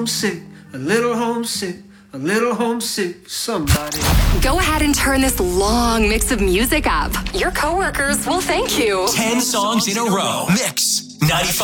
homesick, a little homesick, a little homesick for somebody. Go ahead and turn this long mix of music up. Your coworkers will thank you. 10 songs in a row. Mix 95.